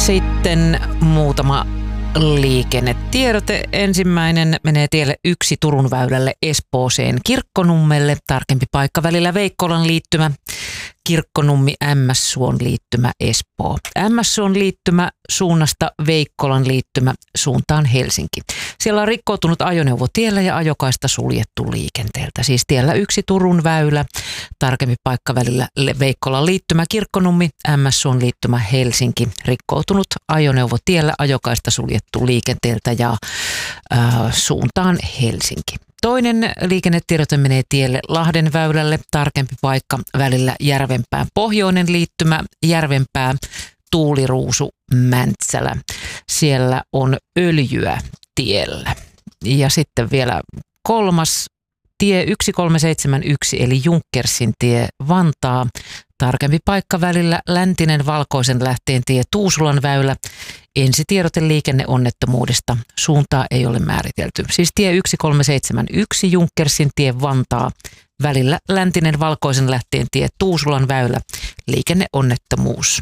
Sitten muutama liikennetiedote. Ensimmäinen menee tielle 1 Turun väylälle Espooseen Kirkkonummelle. Tarkempi paikka välillä Veikkolan liittymä Kirkkonummi Ämmässuon liittymä Espoo. Ämmässuon liittymä suunnasta Veikkolan liittymä suuntaan Helsinki. Siellä on rikkoutunut ajoneuvo tiellä ja ajokaista suljettu liikenteeltä. Siis tiellä 1 Turun väylä, tarkempi paikka välillä Veikkolan liittymä Kirkkonummi, Ämmässuon liittymä Helsinki. Rikkoutunut ajoneuvo tiellä, ajokaista suljettu liikenteeltä ja suuntaan Helsinki. Toinen liikennetiedote menee tielle Lahden väylälle, tarkempi paikka välillä Järvenpään pohjoinen liittymä, Järvenpää, Tuuliruusu, Mäntsälä. Siellä on öljyä tiellä. Ja sitten vielä kolmas tie 1371 eli Junkkersin tie Vantaa, tarkempi paikka välillä Läntinen Valkoisen lähteen tie Tuusulan väylä. Ensitiedote liikenneonnettomuudesta. Suuntaa ei ole määritelty. Siis tie 1371 Junkkersin tie Vantaa. Välillä Läntinen Valkoisen lähteen tie Tuusulan väylä. Liikenneonnettomuus.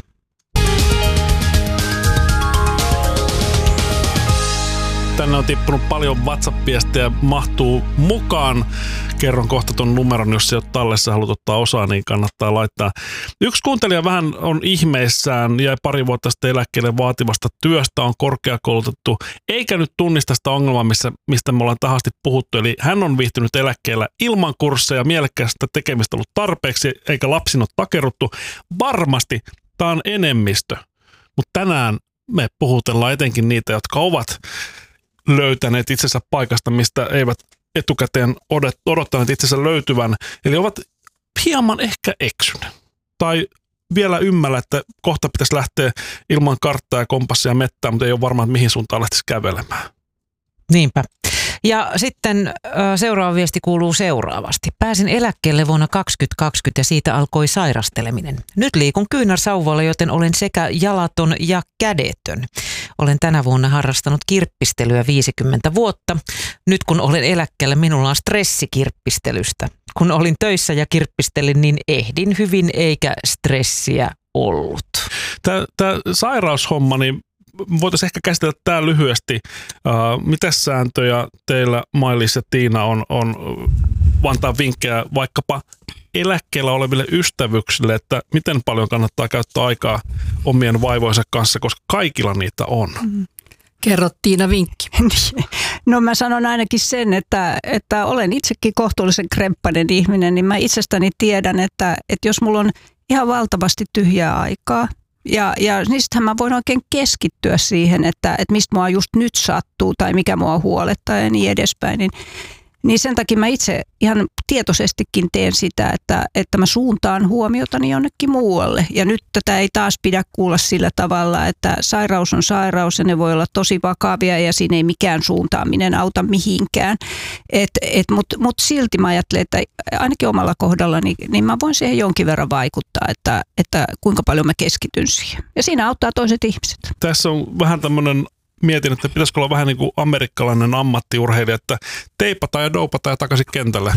Tänne on tippunut paljon WhatsApp-viestejä, mahtuu mukaan. Kerron kohta ton numeron, jos se on tallessa haluat ottaa osaa, niin kannattaa laittaa. Yksi kuuntelija vähän on ihmeissään, jäi pari vuotta sitten eläkkeelle vaativasta työstä, on korkeakoulutettu, eikä nyt tunnista sitä ongelmaa, mistä me ollaan tahasti puhuttu. Eli hän on viihtynyt eläkkeellä ilman kursseja, mielekkäästä tekemistä ollut tarpeeksi, eikä lapsin ole takeruttu. Varmasti tämä on enemmistö, mutta tänään me puhutellaan etenkin niitä, jotka ovat löytäneet itsensä paikasta, mistä eivät etukäteen odottaneet itsensä löytyvän. Eli ovat hieman ehkä eksyneet. Tai vielä ymmällä, että kohta pitäisi lähteä ilman karttaa ja kompassia mettää, mutta ei ole varmaan, mihin suuntaan lähtisi kävelemään. Niinpä. Ja sitten seuraava viesti kuuluu seuraavasti. Pääsin eläkkeelle vuonna 2020 ja siitä alkoi sairasteleminen. Nyt liikun kyynärsauvalla, joten olen sekä jalaton ja kädetön. Olen tänä vuonna harrastanut kirppistelyä 50 vuotta. Nyt kun olen eläkkeellä, minulla on stressi kirppistelystä. Kun olin töissä ja kirppistelin, niin ehdin hyvin eikä stressiä ollut. Tämä sairaushomma, niin voitaisiin ehkä käsitellä tämä lyhyesti. Mitä sääntöjä teillä, Mailis ja Tiina, on antaa vinkkejä vaikkapa eläkkeellä oleville ystävyksille, että miten paljon kannattaa käyttää aikaa omien vaivojensa kanssa, koska kaikilla niitä on? Kerro Tiina vinkki. No mä sanon ainakin sen, että olen itsekin kohtuullisen kremppainen ihminen, niin mä itsestäni tiedän, että jos mulla on ihan valtavasti tyhjää aikaa, ja niistähän mä voin oikein keskittyä siihen, että mistä mua just nyt sattuu tai mikä mua huolettaa ja niin edespäin. Niin sen takia mä itse ihan tietoisestikin teen sitä, että mä suuntaan huomiotani jonnekin muualle. Ja nyt tätä ei taas pidä kuulla sillä tavalla, että sairaus on sairaus ja ne voi olla tosi vakavia ja siinä ei mikään suuntaaminen auta mihinkään. Mutta silti mä ajattelen, että ainakin omalla kohdallani, niin mä voin siihen jonkin verran vaikuttaa, että kuinka paljon mä keskityn siihen. Ja siinä auttaa toiset ihmiset. Tässä on vähän tämmöinen... Mietin, että pitäisikö olla vähän niin kuin amerikkalainen ammattiurheilija, että teipata ja doupata ja takaisin kentälle.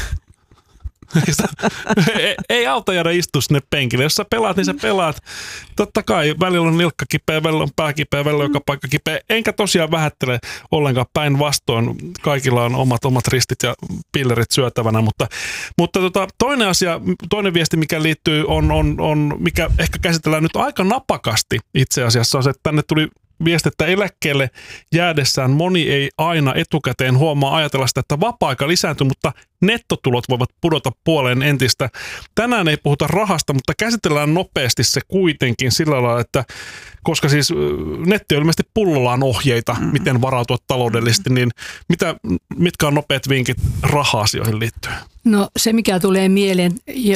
Ei auta jäädä istua sinne penkille. Jos sä pelaat, niin sä pelaat. Totta kai välillä on nilkka kipeä, välillä on pää kipeä, välillä on joka paikka kipeä. Enkä tosiaan vähättele ollenkaan päinvastoin. Kaikilla on omat ristit ja pillerit syötävänä. Mutta toinen asia, toinen viesti, mikä liittyy, on mikä ehkä käsitellään nyt aika napakasti itse asiassa, on se, että tänne tuli viesti, että eläkkeelle jäädessään moni ei aina etukäteen huomaa ajatella sitä, että vapaa-aika lisääntyy, mutta nettotulot voivat pudota puoleen entistä. Tänään ei puhuta rahasta, mutta käsitellään nopeasti se kuitenkin sillä lailla, että koska siis netti on ilmeisesti pullollaan ohjeita, miten varautua taloudellisesti, niin mitkä on nopeat vinkit raha-asioihin liittyen? No se, mikä tulee mieleen,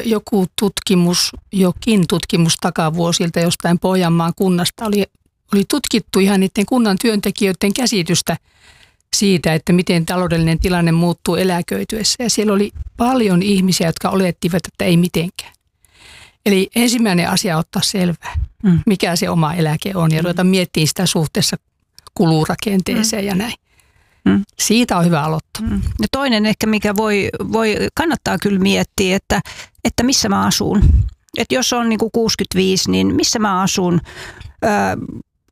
jokin tutkimus takavuosilta jostain Pohjanmaan kunnasta oli tutkittu ihan niiden kunnan työntekijöiden käsitystä siitä, että miten taloudellinen tilanne muuttuu eläköityessä. Ja siellä oli paljon ihmisiä, jotka olettivat, että ei mitenkään. Eli ensimmäinen asia ottaa selvää, mikä se oma eläke on ja ruveta miettimään sitä suhteessa kulurakenteeseen ja näin. Siitä on hyvä aloittaa. Ja toinen ehkä, mikä kannattaa kyllä miettiä, että missä mä asun. Että jos on niin kuin 65, niin missä mä asun.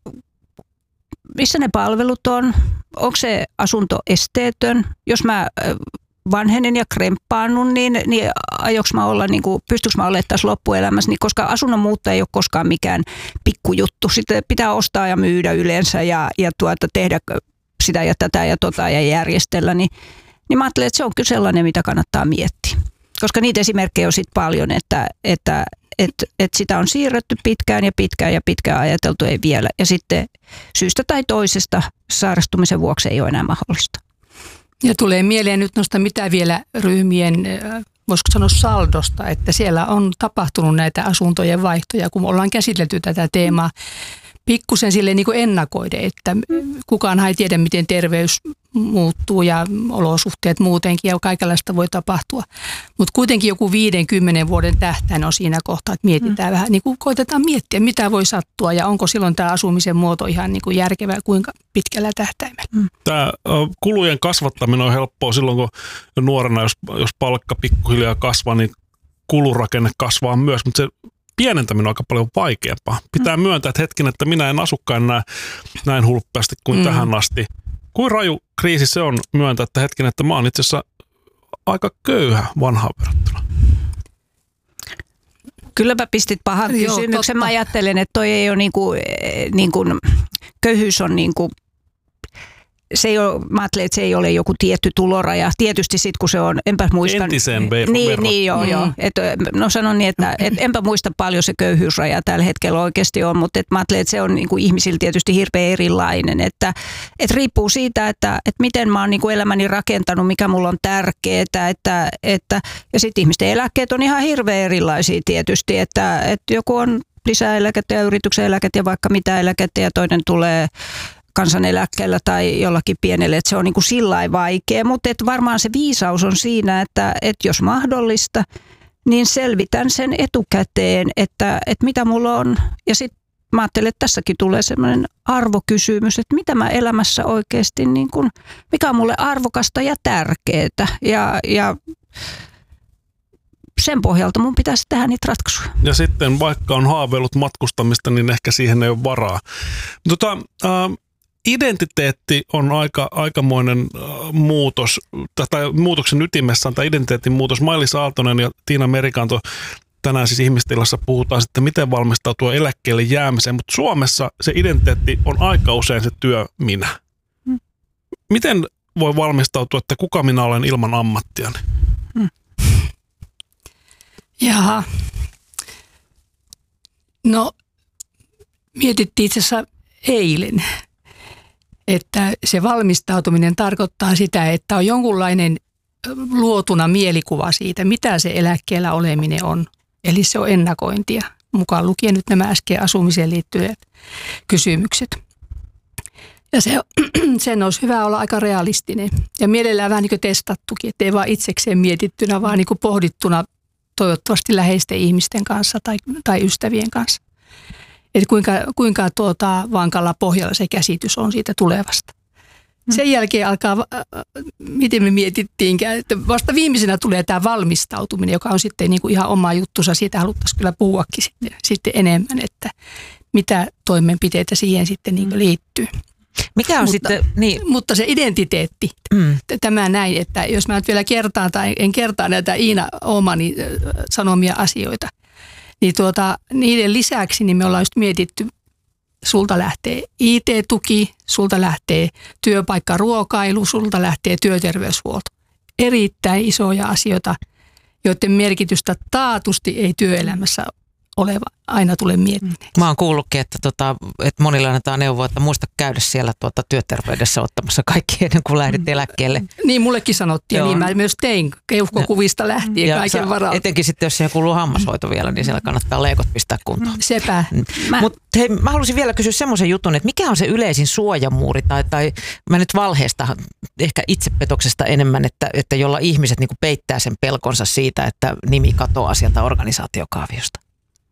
missä ne palvelut on, onko se asunto esteetön, jos mä vanhenen ja kremppaannun, niin aiotko mä olla, niin pystyykö mä olemaan tässä loppuelämässä, niin koska asunnon muutto ei ole koskaan mikään pikkujuttu. Sitten pitää ostaa ja myydä yleensä ja tehdä sitä ja tätä ja ja järjestellä, niin mä ajattelen, että se on kyllä sellainen, mitä kannattaa miettiä. Koska niitä esimerkkejä on sitten paljon, että sitä on siirretty pitkään ajateltu, ei vielä. Ja sitten syystä tai toisesta sairastumisen vuoksi ei ole enää mahdollista. Ja tulee mieleen nyt noista mitä vielä ryhmien, voisiko sanoa saldosta, että siellä on tapahtunut näitä asuntojen vaihtoja, kun ollaan käsitelty tätä teemaa pikkusen silleen niin kuin ennakoiden, että kukaan ei tiedä, miten terveys muuttuu ja olosuhteet muutenkin ja kaikenlaista voi tapahtua. Mutta kuitenkin joku 50 vuoden tähtäin on siinä kohtaa, että mietitään vähän, niin kuin koitetaan miettiä, mitä voi sattua ja onko silloin tämä asumisen muoto ihan niin kuin järkevä, kuinka pitkällä tähtäimellä. Tämä kulujen kasvattaminen on helppoa silloin, kun nuorena, jos palkka pikkuhiljaa kasvaa, niin kulurakenne kasvaa myös, mutta se pienentäminen on aika paljon vaikeampaa. Pitää myöntää, että hetken, että minä en asukaan näin hulppeasti kuin tähän asti. Kuin raju kriisi se on myöntää, että hetken, että mä oon itse asiassa aika köyhä vanhaan verrattuna. Kylläpä pistit pahan kysymyksen. Mä ajattelen, että toi ei ole köyhyys on se ei ole, mä ajattelen, että se ei ole joku tietty tuloraja. Tietysti sitten, kun se on, enpä muista. Entiseen verran. Niin, joo. Sanon niin, että enpä muista paljon se köyhyysraja tällä hetkellä oikeasti on, mutta mä ajattelen, että se on ihmisillä tietysti hirveän erilainen. Että riippuu siitä, että miten mä oon elämäni rakentanut, mikä mulla on tärkeää. Ja sitten ihmisten eläkkeet on ihan hirveän erilaisia tietysti, että joku on lisäeläkettä ja yrityksen eläkettä ja vaikka mitä eläkettä ja toinen tulee kansaneläkkeellä tai jollakin pienelle, että se on sillain vaikea, mutta varmaan se viisaus on siinä, että jos mahdollista, niin selvitän sen etukäteen, että mitä mulla on. Ja sitten mä ajattelen, että tässäkin tulee sellainen arvokysymys, että mitä mä elämässä oikeasti, mikä on mulle arvokasta ja tärkeää. Ja sen pohjalta mun pitäisi tehdä niitä ratkaisuja. Ja sitten vaikka on haaveillut matkustamista, niin ehkä siihen ei ole varaa. Identiteetti on aikamoinen muutos, tai muutoksen ytimessä on tämä identiteetin muutos. Mailis Aaltonen ja Tiina Merikanto tänään siis Ihmistilassa puhutaan sitten, miten valmistautua eläkkeelle jäämiseen, mutta Suomessa se identiteetti on aika usein se työ minä. Miten voi valmistautua, että kuka minä olen ilman ammattiani? Jaha. No, mietittiin itse asiassa eilen, että se valmistautuminen tarkoittaa sitä, että on jonkunlainen luotuna mielikuva siitä, mitä se eläkkeellä oleminen on. Eli se on ennakointia, mukaan lukien nyt nämä äsken asumiseen liittyvät kysymykset. Ja sen olisi hyvä olla aika realistinen ja mielellään vähän niin kuin testattukin, ettei vaan itsekseen mietittynä, vaan niin kuin pohdittuna toivottavasti läheisten ihmisten kanssa tai ystävien kanssa. Että kuinka vankalla pohjalla se käsitys on siitä tulevasta. Sen jälkeen alkaa, miten me mietittiinkään, että vasta viimeisenä tulee tämä valmistautuminen, joka on sitten niin kuin ihan oma juttunsa. Siitä haluttaisiin kyllä puhuakin sitten enemmän, että mitä toimenpiteitä siihen sitten niin kuin liittyy. Mikä on sitten, niin. Mutta se identiteetti, tämä näin, että jos mä nyt vielä kertaan tai en kertaa näitä Iina Åhmanin sanomia asioita, niin niiden lisäksi niin me ollaan just mietitty, sulta lähtee IT-tuki, sulta lähtee työpaikkaruokailu, sulta lähtee työterveyshuolto. Erittäin isoja asioita, joiden merkitystä taatusti ei työelämässä oleva aina tule miettimään. Mä oon kuullutkin, että monilla annetaan neuvoa, että muista käydä siellä työterveydessä ottamassa kaikki ennen kuin lähdet eläkkeelle. Niin mullekin sanottiin, niin mä myös tein keuhkokuvista lähtien kaiken varalta. Etenkin sitten, jos siihen kuuluu hammashoito vielä, niin siellä kannattaa leikot pistää kuntoon. Sepä. Mutta hei, mä haluaisin vielä kysyä semmoisen jutun, että mikä on se yleisin suojamuuri, tai mä nyt valheesta, ehkä itsepetoksesta enemmän, että jolla ihmiset niinku peittää sen pelkonsa siitä, että nimi katoaa sieltä organisaatiokaaviosta.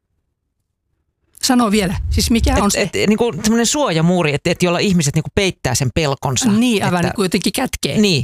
Sano vielä, siis mikä on se? Niinku semmoinen suojamuuri, että jolla ihmiset niinku peittää sen pelkonsa. Niin, aivan niin kuitenkin kätkee. Niin.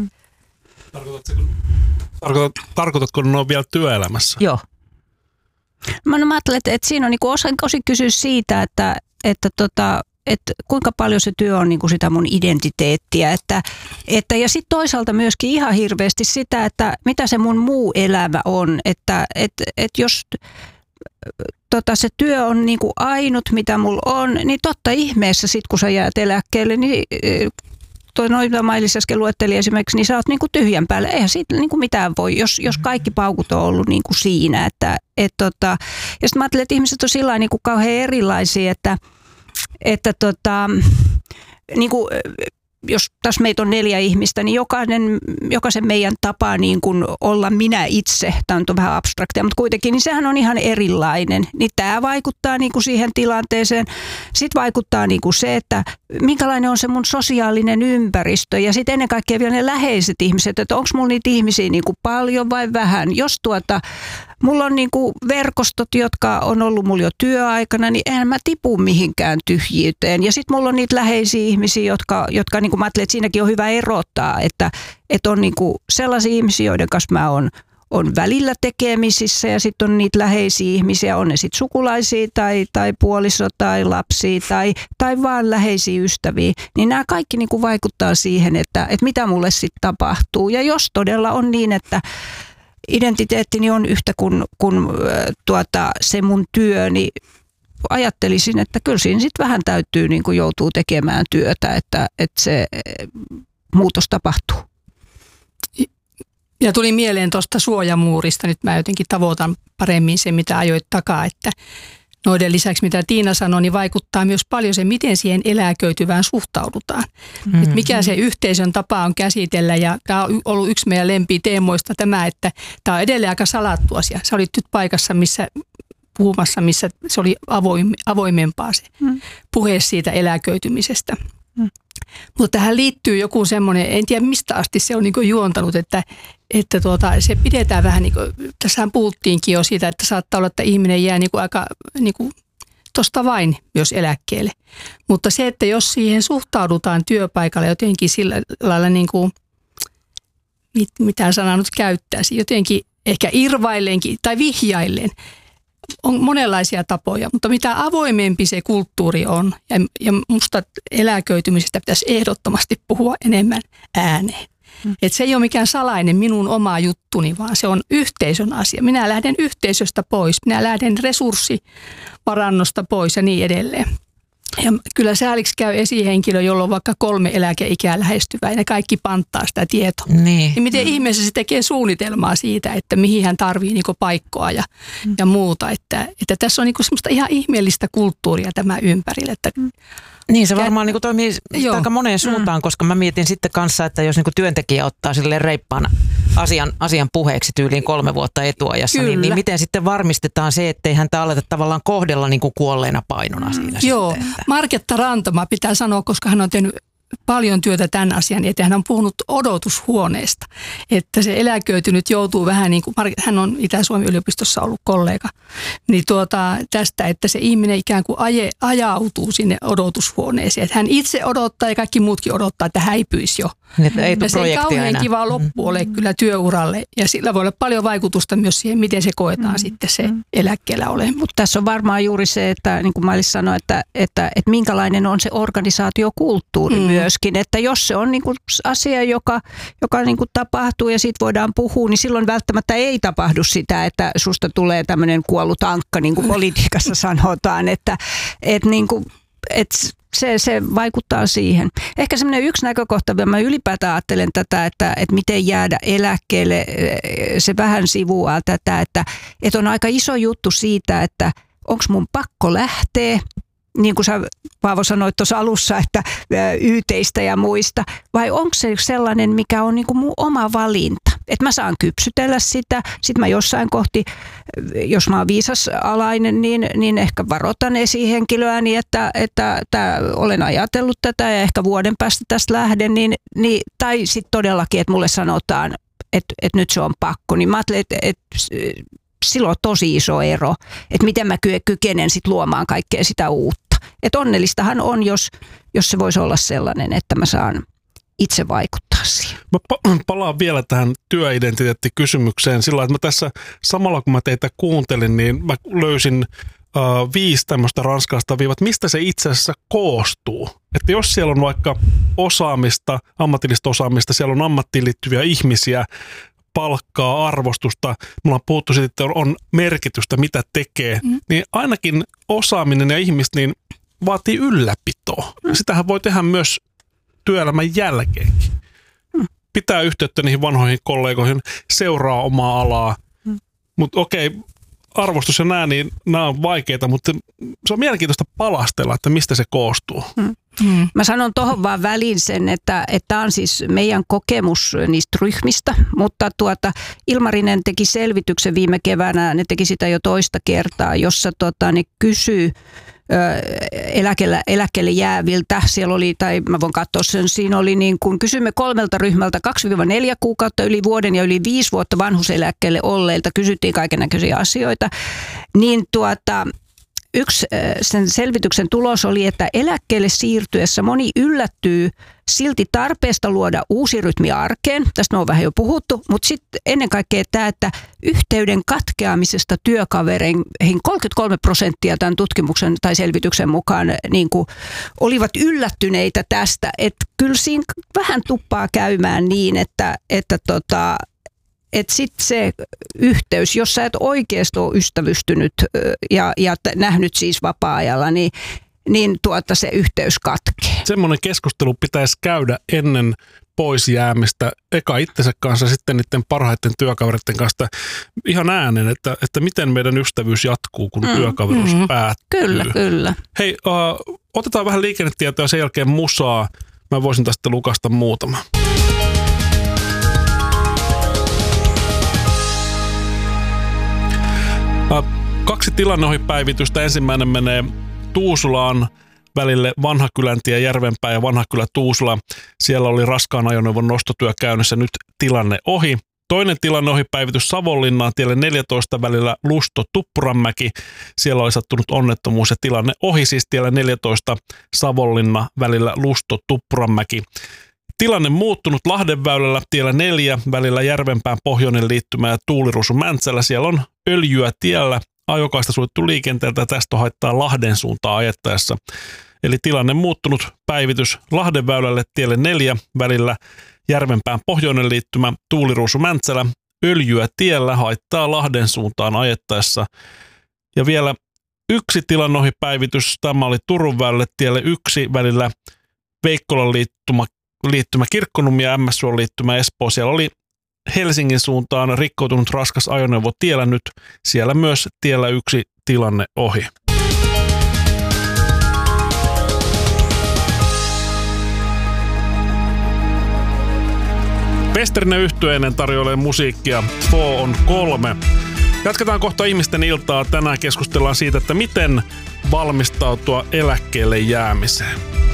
Tarkoitatko, että ne on vielä työelämässä? Joo. Mä ajattelen, että siinä on niinku osin kysyä siitä, että kuinka paljon se työ on niin kuin sitä mun identiteettiä. Ja sitten toisaalta myöskin ihan hirveästi sitä, että mitä se mun muu elämä on. Että jos se työ on niin kuin ainut, mitä mulla on, niin totta ihmeessä sit kun sä jäät eläkkeelle, niin noita Mailis äsken luetteli esimerkiksi, niin sä oot niin kuin tyhjän päällä. Eihän siitä niin kuin mitään voi, jos kaikki paukut on ollut niin kuin siinä. Ja sitten mä ajattelen, että ihmiset on sillä niin kuin kauhean erilaisia, että niin kuin, jos tässä meitä on 4 ihmistä, niin jokaisen meidän tapa niin kuin olla minä itse, tämä on vähän abstraktia, mutta kuitenkin, niin sehän on ihan erilainen. Niin tämä vaikuttaa niin kuin siihen tilanteeseen. Sitten vaikuttaa niin kuin se, että minkälainen on se mun sosiaalinen ympäristö ja sitten ennen kaikkea vielä ne läheiset ihmiset, että onko mulla niitä ihmisiä niin kuin paljon vai vähän. Jos mulla on niin kuin verkostot, jotka on ollut mulla jo työaikana, niin eihän mä tipu mihinkään tyhjyyteen. Ja sitten mulla on niitä läheisiä ihmisiä, jotka niin kuin mä ajattelen, että siinäkin on hyvä erottaa, että on niin kuin sellaisia ihmisiä, joiden kanssa mä on välillä tekemisissä ja sitten on niitä läheisiä ihmisiä, on ne sitten sukulaisia tai puoliso tai lapsia tai vaan läheisiä ystäviä. Niin nämä kaikki niin kuin vaikuttaa siihen, että mitä mulle sitten tapahtuu. Ja jos todella on niin, että identiteettini on yhtä kuin se mun työ, niin ajattelisin, että kyllä siinä sitten vähän täytyy niin kuin joutuu tekemään työtä, että se muutos tapahtuu. Ja tuli mieleen tuosta suojamuurista, nyt mä jotenkin tavoitan paremmin se, mitä ajoit takaa, että noiden lisäksi, mitä Tiina sanoi, niin vaikuttaa myös paljon se, miten siihen eläköityvään suhtaudutaan. Mm-hmm. Että mikä se yhteisön tapa on käsitellä, ja tämä on ollut yksi meidän lempiteemoista tämä, että tämä on edelleen aika salattu asia. Sä olit nyt paikassa, puhumassa, missä se oli avoimempaa se puhe siitä eläköitymisestä. Mutta tähän liittyy joku semmoinen, en tiedä mistä asti se on niin kuin juontanut, että se pidetään vähän niin kuin, tässähän puhuttiinkin jo siitä, että saattaa olla, että ihminen jää niin kuin aika niin kuin tosta vain myös eläkkeelle. Mutta se, että jos siihen suhtaudutaan työpaikalla jotenkin sillä lailla niin kuin, mitä sanaa nyt käyttäisi, jotenkin ehkä irvaillenkin tai vihjaillen, on monenlaisia tapoja, mutta mitä avoimempi se kulttuuri on, ja musta eläköitymisestä pitäisi ehdottomasti puhua enemmän ääneen. Että se ei ole mikään salainen minun oma juttuni, vaan se on yhteisön asia. Minä lähden yhteisöstä pois, minä lähden resurssivarannosta pois ja niin edelleen. Ja kyllä sääliksi käy esihenkilö, jolla on vaikka 3 eläkeikää lähestyvää ja ne kaikki panttaa sitä tietoa. Niin miten ihmeessä se tekee suunnitelmaa siitä, että mihin hän tarvii niinku paikkoa ja muuta. Että tässä on niinku semmoista ihan ihmeellistä kulttuuria tämä ympärillä. Että niin se varmaan niinku toimii aika moneen suuntaan, koska mä mietin sitten kanssa, että jos niinku työntekijä ottaa silleen reippaana asian puheeksi tyyliin 3 vuotta etuajassa, niin miten sitten varmistetaan se, ettei häntä aleta tavallaan kohdella niin kuin kuolleena painona siinä. Joo, sitten, että Marketta Rantama pitää sanoa, koska hän on tehnyt paljon työtä tämän asian eteen. Hän on puhunut odotushuoneesta, että se eläköitynyt joutuu vähän niin kuin, hän on Itä-Suomen yliopistossa ollut kollega, niin tästä, että se ihminen ikään kuin ajautuu sinne odotushuoneeseen. Että hän itse odottaa ja kaikki muutkin odottaa, että häipyisi jo. Ei ja se ei kauhean kiva loppu ole kyllä työuralle ja sillä voi olla paljon vaikutusta myös siihen, miten se koetaan sitten se eläkkeellä ole. Mutta tässä on varmaan juuri se, että niin kuin Mailis sanoi, että minkälainen on se organisaatiokulttuuri myöskin, että jos se on niin kuin asia, joka niin kuin tapahtuu ja siitä voidaan puhua, niin silloin välttämättä ei tapahdu sitä, että susta tulee tämmöinen kuollut ankka, niin kuin politiikassa sanotaan, että niin kuin, se vaikuttaa siihen. Ehkä semmoinen yksi näkökohta, mä ylipäätään ajattelen tätä, että miten jäädä eläkkeelle, se vähän sivuaa tätä, että on aika iso juttu siitä, että onko mun pakko lähteä, niin kuin sä Paavo sanoit tuossa alussa, että YTistä ja muista, vai onko se sellainen, mikä on niin kuin mun oma valinta? Että mä saan kypsytellä sitä, sitten mä jossain kohti, jos mä oon viisasalainen, niin ehkä varoitan esihenkilöäni, että olen ajatellut tätä ja ehkä vuoden päästä tästä lähden, tai sitten todellakin, että mulle sanotaan, että nyt se on pakko, niin mä ajattelen, että silloin on tosi iso ero, että miten mä kykenen sitten luomaan kaikkea sitä uutta. Että onnellistahan on, jos se voisi olla sellainen, että mä saan itse vaikuttaa siihen. Mä palaan vielä tähän työidentiteettikysymykseen sillä, että mä tässä samalla kun mä teitä kuuntelin, niin mä löysin 5 tämmöistä ranskalaista viivat, mistä se itse asiassa koostuu. Että jos siellä on vaikka osaamista, ammatillista osaamista, siellä on ammattiin liittyviä ihmisiä, palkkaa, arvostusta, me ollaan puhuttu siitä, että on merkitystä, mitä tekee, niin ainakin osaaminen ja ihmiset niin vaatii ylläpitoa. Sitähän voi tehdä myös työelämän jälkeenkin. Pitää yhteyttä niihin vanhoihin kollegoihin, seuraa omaa alaa. Mutta okei, arvostus ja niin nämä on vaikeita, mutta se on mielenkiintoista palastella, että mistä se koostuu. Mä sanon tuohon vaan väliin sen, että tämä on siis meidän kokemus niistä ryhmistä, mutta Ilmarinen teki selvityksen viime keväänä, ne teki sitä jo toista kertaa, jossa ne kysyy eläkkeelle jääviltä. Siellä oli, tai mä voin katsoa sen, siinä oli niin kuin kysymme 3 ryhmältä 2-4 kuukautta yli vuoden ja yli 5 vuotta vanhuuseläkkeelle olleilta, kysyttiin kaikennäköisiä asioita, niin yksi sen selvityksen tulos oli, että eläkkeelle siirtyessä moni yllättyy silti tarpeesta luoda uusi rytmi arkeen. Tästä me on vähän jo puhuttu, mutta sitten ennen kaikkea tämä, että yhteyden katkeamisesta työkavereihin 33% tämän tutkimuksen tai selvityksen mukaan niin kuin olivat yllättyneitä tästä. Että kyllä siinä vähän tuppaa käymään niin, että sitten se yhteys, jos sä et oikeasti ole ystävystynyt ja nähnyt siis vapaa-ajalla, niin se yhteys katkee. Semmoinen keskustelu pitäisi käydä ennen pois jäämistä, eka itsensä kanssa, sitten niiden parhaiten työkavereiden kanssa ihan äänen, että miten meidän ystävyys jatkuu, kun työkaveruus päättyy. Kyllä. Hei, otetaan vähän liikennetietoa ja sen jälkeen musaa. Mä voisin tästä lukasta muutama. Kaksi tilanneohipäivitystä. Ensimmäinen menee Tuusulaan välille Vanhakyläntie Järvenpää ja Vanhakylä-Tuusula. Siellä oli raskaan ajoneuvon nostotyö käynnissä, nyt tilanne ohi. Toinen tilanneohipäivitys Savonlinnaan tielle 14 välillä Lusto-Tuppuranmäki. Siellä oli sattunut onnettomuus ja tilanne ohi, siis tielle 14 Savonlinna välillä Lusto-Tuppuranmäki. Tilanne muuttunut Lahdenväylällä tiellä 4 välillä Järvenpään pohjoinen liittymä ja Tuuliruusu-Mäntsälä. Siellä on öljyä tiellä, ajokaista suljettu liikenteeltä ja tästä haittaa Lahden suuntaan ajettaessa. Eli tilanne muuttunut päivitys Lahdenväylälle tielle 4 välillä Järvenpään pohjoinen liittymä Tuuliruusu-Mäntsälä. Öljyä tiellä haittaa Lahden suuntaan ajettaessa. Ja vielä yksi tilanneohipäivitys. Tämä oli Turun väylälle tielle 1 välillä Veikkolan liittymä Kirkkonummi ja MS-Suon liittymä Espoo. Siellä oli Helsingin suuntaan rikkoutunut raskas ajoneuvo tiellä nyt. Siellä myös tiellä 1 tilanne ohi. Westerinen yhtyeinen tarjoilee musiikkia 4 on 3. Jatketaan kohta ihmisten iltaa. Tänään keskustellaan siitä, että miten valmistautua eläkkeelle jäämiseen.